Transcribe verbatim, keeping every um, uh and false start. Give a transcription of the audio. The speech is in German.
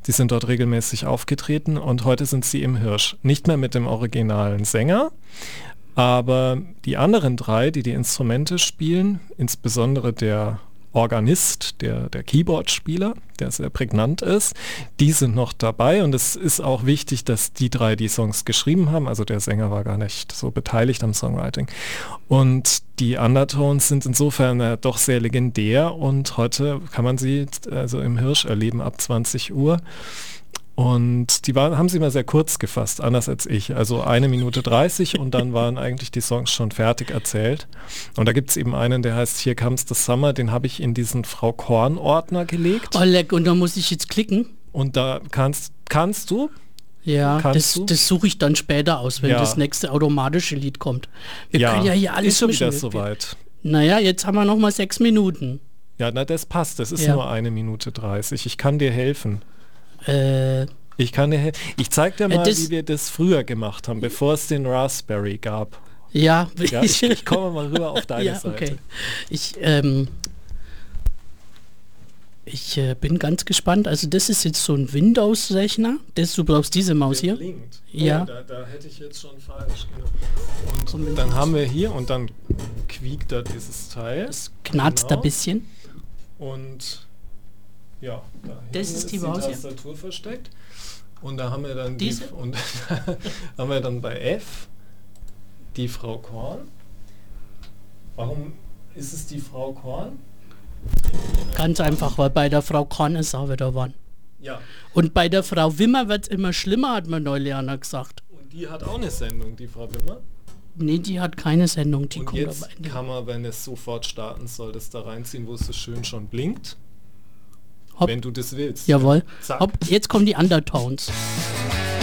Die sind dort regelmäßig aufgetreten und heute sind sie im Hirsch. Nicht mehr mit dem originalen Sänger, aber die anderen drei, die die Instrumente spielen, insbesondere der Organist, der, der Keyboard-Spieler, der sehr prägnant ist, die sind noch dabei und es ist auch wichtig, dass die drei die Songs geschrieben haben, also der Sänger war gar nicht so beteiligt am Songwriting. Und die Undertones sind insofern äh, doch sehr legendär und heute kann man sie also im Hirsch erleben ab zwanzig Uhr. Und die waren, haben sie mal sehr kurz gefasst, anders als ich. Also eine Minute dreißig und dann waren eigentlich die Songs schon fertig erzählt. Und da gibt es eben einen, der heißt Here Comes the Summer, den habe ich in diesen Frau Korn-Ordner gelegt. Oh leck, und da muss ich jetzt klicken? Und da kannst, kannst du? Ja, kannst das, das suche ich dann später aus, wenn ja. das nächste automatische Lied kommt. Wir ja, können ja hier alles ist schon mischen. wieder soweit. Naja, jetzt haben wir noch mal sechs Minuten. Ja, na das passt, das ist ja. nur eine Minute dreißig. Ich kann dir helfen. Äh, ich kann dir helfen. Ich zeig dir mal, äh, das, wie wir das früher gemacht haben, bevor es den Raspberry gab. Ja, ja ich, ich komme mal rüber auf deine ja, Seite. Okay. Ich, ähm, ich äh, bin ganz gespannt. Also das ist jetzt so ein Windows-Rechner. Du brauchst diese Maus Der hier. Blinkt. Ja. Oh, da, da hätte ich jetzt schon falsch. Genau. Und dann haben wir hier und dann quiekt da dieses Teil. Es knarzt genau. ein bisschen. Und ja, da das ist die, Maus, die Tastatur ja. versteckt. Und da haben wir dann diese die, und haben wir dann bei F die Frau Korn. Warum ist es die Frau Korn? Ganz einfach, weil bei der Frau Korn ist auch wieder wann. Ja. Und bei der Frau Wimmer wird es immer schlimmer, hat mir neulich einer gesagt. Und die hat auch eine Sendung, die Frau Wimmer? Nee, die hat keine Sendung. Die und kommt jetzt aber kann man, wenn es sofort starten soll, das da reinziehen, wo es so schön schon blinkt. Hopp. Wenn du das willst. Jawohl. Ja. Hopp. Jetzt kommen die Undertones.